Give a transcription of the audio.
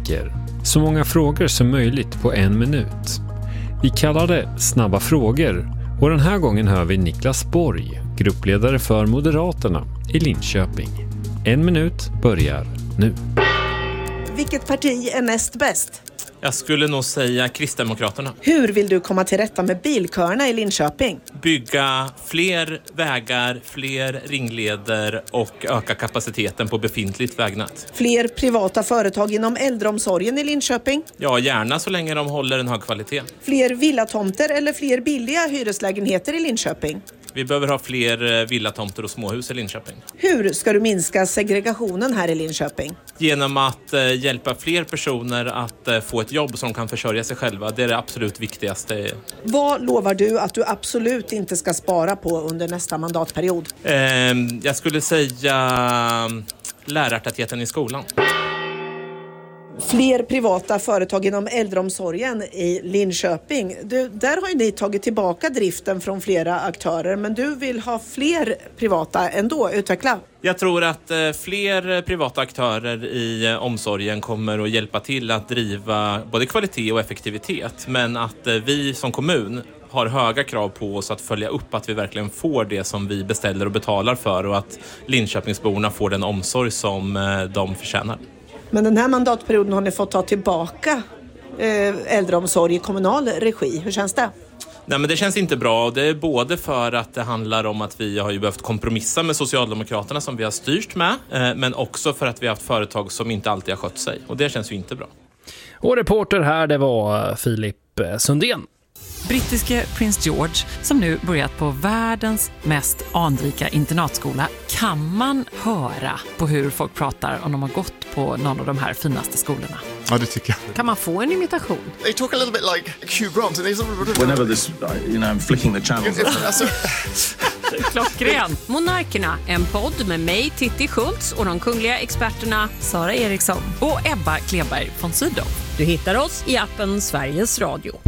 politiker. Så många frågor som möjligt på 1 minut. Vi kallar det Snabba frågor och den här gången hör vi Niklas Borg, gruppledare för Moderaterna i Linköping. 1 minut börjar nu. Vilket parti är näst bäst? Jag skulle nog säga Kristdemokraterna. Hur vill du komma till rätta med bilköerna i Linköping? Bygga fler vägar, fler ringleder och öka kapaciteten på befintligt vägnät. Fler privata företag inom äldreomsorgen i Linköping? Ja, gärna så länge de håller en hög kvalitet. Fler villatomter eller fler billiga hyreslägenheter i Linköping? Vi behöver ha fler villatomter och småhus i Linköping. Hur ska du minska segregationen här i Linköping? Genom att hjälpa fler personer att få ett jobb som kan försörja sig själva. Det är det absolut viktigaste. Vad lovar du att du absolut inte ska spara på under nästa mandatperiod? Jag skulle säga lärartätheten i skolan. Fler privata företag inom äldreomsorgen i Linköping. Där har ju ni tagit tillbaka driften från flera aktörer, men du vill ha fler privata ändå. Utveckla. Jag tror att fler privata aktörer i omsorgen kommer att hjälpa till att driva både kvalitet och effektivitet, men att vi som kommun har höga krav på oss att följa upp att vi verkligen får det som vi beställer och betalar för och att Linköpingsborna får den omsorg som de förtjänar. Men den här mandatperioden har ni fått ta tillbaka äldreomsorg i kommunal regi. Hur känns det? Nej, men det känns inte bra. Det är både för att det handlar om att vi har ju behövt kompromissa med Socialdemokraterna som vi har styrt med, men också för att vi har haft företag som inte alltid har skött sig. Och det känns ju inte bra. Och reporter här, det var Filip Sundén. Brittiske prins George, som nu börjat på världens mest anrika internatskola, kan man höra på hur folk pratar om de har gått på någon av de här finaste skolorna. Ja, det tycker jag. Kan man få en imitation? They talk a little bit like Hugh Grant. Whenever this, I'm flicking the channels. Klockren. Monarkerna, en podd med mig, Titti Schultz, och de kungliga experterna Sara Eriksson och Ebba Kleberg von Sydow. Du hittar oss i appen Sveriges Radio.